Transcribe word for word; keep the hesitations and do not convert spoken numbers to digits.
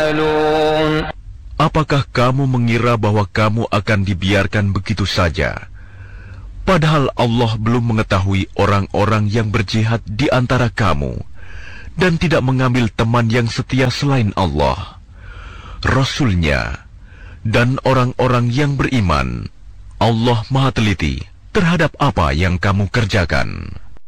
تعملون. Apakah kamu mengira bahwa kamu akan dibiarkan begitu saja? Padahal Allah belum mengetahui orang-orang yang berjihad di antara kamu dan tidak mengambil teman yang setia selain Allah, Rasul-Nya, dan orang-orang yang beriman. Allah Maha Teliti terhadap apa yang kamu kerjakan.